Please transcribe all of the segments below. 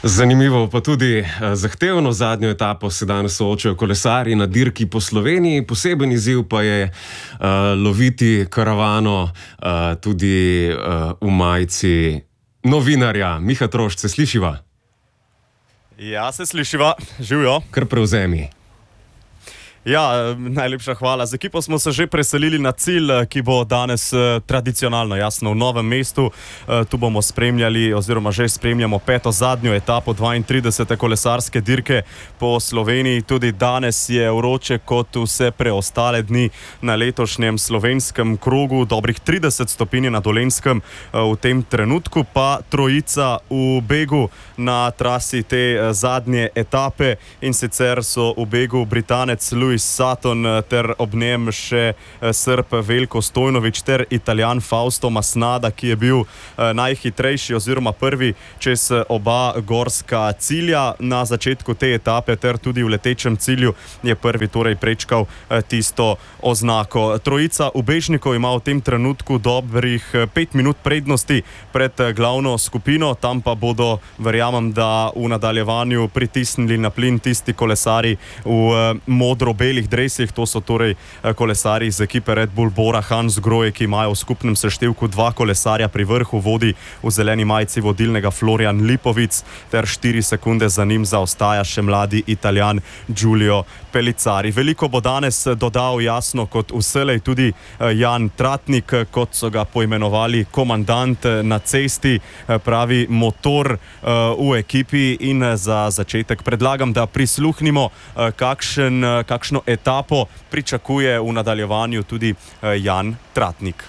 Zanimivo pa tudi zahtevno zadnjo etapo se danes soočajo kolesarji na dirki po Sloveniji. Poseben izziv pa je loviti karavano tudi v majici novinarja. Miha Trošt, se slišiva? Ja, se slišiva. Živjo. Kar prevzemi. Ja, najlepša hvala. Z ekipo smo se že preselili na cilj, ki bo danes tradicionalno, jasno, v Novem mestu. Tu bomo spremljali oziroma že spremljamo peto zadnjo etapo 32. kolesarske dirke po Sloveniji. Tudi danes je vroče kot vse preostale dni na letošnjem slovenskem krogu. Dobrih 30 stopinj na Dolenjskem v tem trenutku, pa trojica v begu na trasi te zadnje etape, in sicer so v begu Britanec Lewis Sutton ter ob njem še Srb Veljko Stojnović ter Italijan Fausto Masnada, ki je bil najhitrejši oziroma prvi čez oba gorska cilja na začetku te etape, ter tudi v letečem cilju je prvi torej prečkal tisto oznako. Trojica ubežnikov ima v tem trenutku dobrih 5 minut prednosti pred glavno skupino, tam pa bodo, verjamem, da v nadaljevanju pritisnili na plin tisti kolesari v modro-belih dresih. To so torej kolesari iz ekipe Red Bull Bora Hansgrohe, ki imajo v skupnem seštevku 2 kolesarja pri vrhu. Vodi v zeleni majici vodilnega Florian Lipovic ter 4 sekunde za njim zaostaja še mladi Italijan Giulio Pellizzari. Veliko bo danes dodal, jasno, kot vselej tudi Jan Tratnik, kot so ga poimenovali, komandant na cesti, pravi motor v ekipi. In za začetek predlagam, da prisluhnimo, kakšno etapo pričakuje v nadaljevanju tudi Jan Tratnik.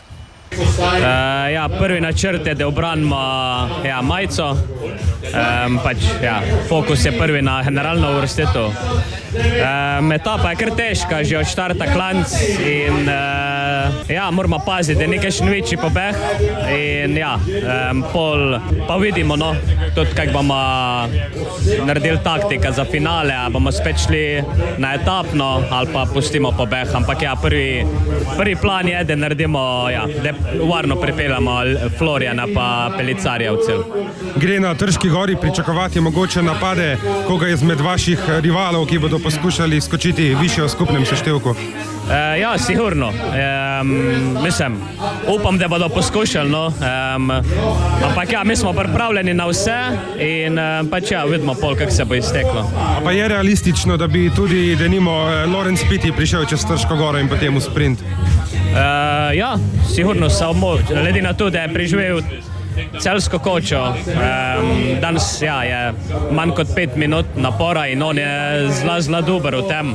Prvi načrt je, da obranimo majico. Fokus je prvi na generalno uvrstitev. Etapa je kar težka, že od štarta klanc, in moramo paziti, da je nekaj še večji pobeg. In pol pa vidimo, tudi kako bomo naredili taktika za finale, a bomo spet šli na etapno ali pa pustimo pobeg. Ampak prvi plan je, da naredimo, da varno pripeljamo Floriana pa Pellizzarja v cilj. Gre na Trški gori pričakovati mogoče napade koga izmed vaših rivalov, ki bodo poskušali skočiti višje v skupnem seštevku? Sigurno. Upam, da bodo poskušali, ampak mi smo pripravljeni na vse in vidimo pol, kako se bo izteklo. Pa je realistično, da bi tudi denimo Lorenz Pitti prišel čez Trško goro in potem v sprint? Sigurno, samo glede na to, da je preživel celsko kočo. Danes je manj kot 5 minut napora in on je zelo dober v tem.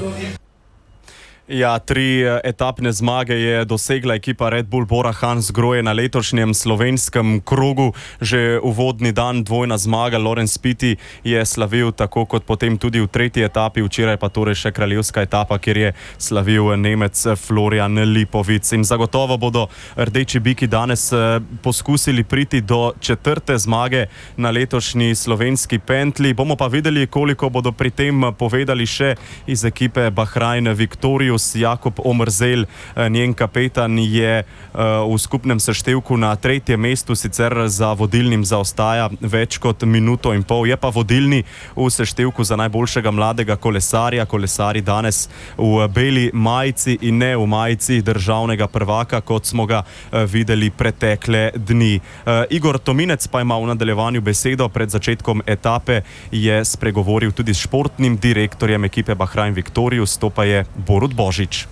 3 etapne zmage je dosegla ekipa Red Bull Bora Hansgrohe na letošnjem slovenskem krogu. Že uvodni dan dvojna zmaga. Lorenz Pitti je slavil tako kot potem tudi v tretji etapi, včeraj pa torej še kraljevska etapa, kjer je slavil Nemec Florian Lipovic. In zagotovo bodo rdeči biki danes poskusili priti do 4. zmage na letošnji slovenski pentli. Bomo pa videli, koliko bodo pri tem povedali še iz ekipe Bahrain Victorious. Jakob Omerzel, njen kapetan, je v skupnem seštevku na 3. mestu, sicer za vodilnim zaostaja več kot minuto in pol. Je pa vodilni v seštevku za najboljšega mladega kolesarja. Kolesari danes v beli majici in ne v majici državnega prvaka, kot smo ga videli pretekle dni. Igor Tominec pa ima v nadaljevanju besedo. Pred začetkom etape je spregovoril tudi s športnim direktorjem ekipe Bahrain Victorious, to pa je Borut Božič.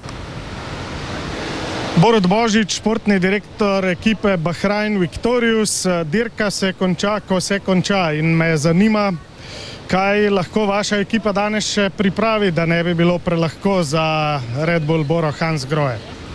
Borut Božič, športni direktor ekipe Bahrain Victorious. Dirka se konča, ko se konča, in me zanima, kaj lahko vaša ekipa danes še pripravi, da ne bi bilo prelahko za Red Bull Bora Hansgrohe.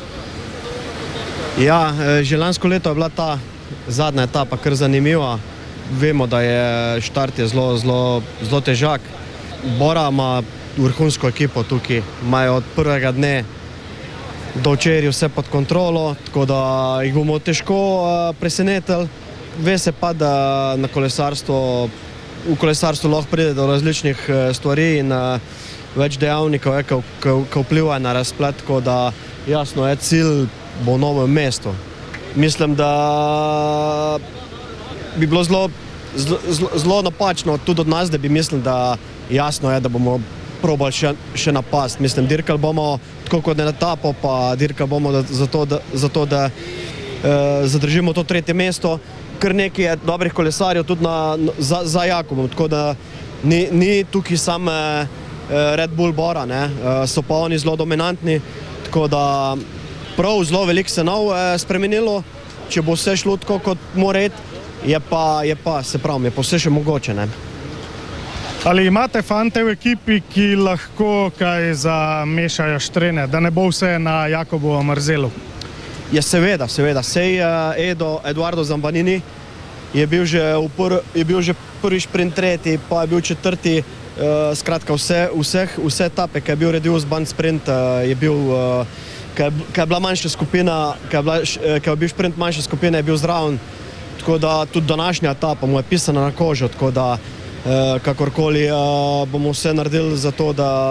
Že lansko leto je bila ta zadnja etapa kar zanimiva. Vemo, da je štart zelo težak. Bora ima vrhunsko ekipo tukaj, imajo od prvega dne do včeraj vse pod kontrolo, tako da jih bomo težko presenetili. Ve se pa, da v kolesarstvu lahko pride do različnih stvari in več dejavnikov, ki vplivajo na razplet, tako da jasno je, cilj bo v Novem mestu. Mislim, da bi bilo zelo zelo napačno tudi od nas, da bi mislili, da jasno je, da bomo probali še napast. Mislim, dirkali bomo tako kot na etapo, pa dirkali bomo zato, da zadržimo to 3. mesto. Kar nekaj je dobrih kolesarjev tudi za Jakobom, tako da ni tukaj samo Red Bull Bora, ne? So pa oni zelo dominantni, tako da prav zelo veliko se spremenilo, če bo vse šlo tako, kot mora iti, je pa, se pravim, je pa vse še mogoče, ne? Ali imate fante v ekipi, ki lahko kaj zamešajo štrene, da ne bo vse na Jakobu Mrzelu? Ja, seveda. Sej Eduardo Zambanini je bil že prvi sprint 3, pa je bil 4. Skratka, vse etape, ki je bil redil z band sprint, je bil, ki je bila manjša skupina, ki je bil sprint manjše skupine, je bil zraven. Tako da tudi današnja etapa mu je pisana na kožo, tako da kakorkoli bomo vse naredili za to,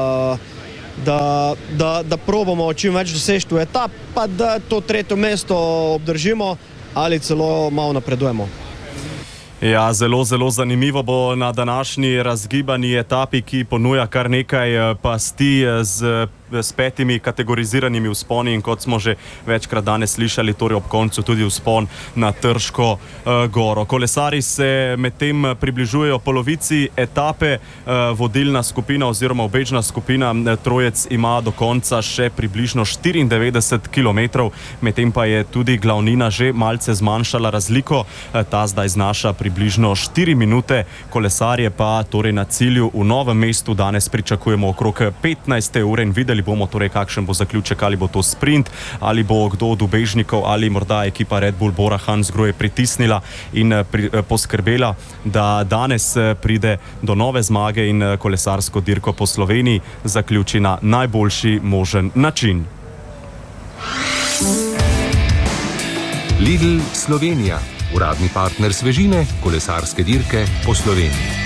da probamo čim več doseči v etap, pa da to 3. mesto obdržimo ali celo malo napredujemo. Ja, zelo zanimivo bo na današnji razgibani etapi, ki ponuja kar nekaj pasti s 5 kategoriziranimi vzponi in kot smo že večkrat danes slišali, torej ob koncu tudi vzpon na Trško goro. Kolesari se medtem približujejo polovici etape, vodilna skupina oziroma obežna skupina trojec ima do konca še približno 94 km, medtem pa je tudi glavnina že malce zmanjšala razliko, ta zdaj znaša približno 4 minute, kolesarje pa torej na cilju v Novem mestu danes pričakujemo okrog 15. ure in videli bomo torej, kakšen bo zaključek, ali bo to sprint, ali bo kdo od ubežnikov, ali morda ekipa Red Bull Bora Hansgrohe pritisnila in poskrbela, da danes pride do nove zmage in kolesarsko dirko po Sloveniji zaključi na najboljši možen način. Lidl Slovenija, uradni partner svežine, kolesarske dirke po Sloveniji.